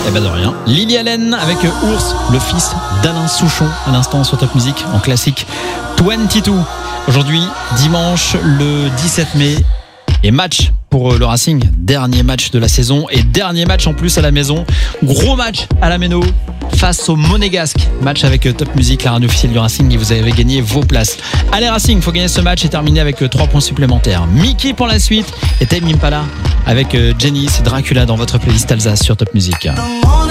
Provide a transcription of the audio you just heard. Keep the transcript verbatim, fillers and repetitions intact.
Eh ben de rien. Lily Allen avec Ours, le fils d'Alain Souchon, à l'instant sur Top Music en classique vingt-deux. Aujourd'hui, dimanche le dix-sept mai, et match pour le Racing, dernier match de la saison et dernier match en plus à la maison. Gros match à la Méno face au Monégasque. Match avec Top Music, la radio officielle du Racing, et vous avez gagné vos places. Allez Racing, il faut gagner ce match et terminer avec trois points supplémentaires. Mickey pour la suite et Tame Impala avec Jenny, c'est Dracula dans votre playlist Alsace sur Top Music.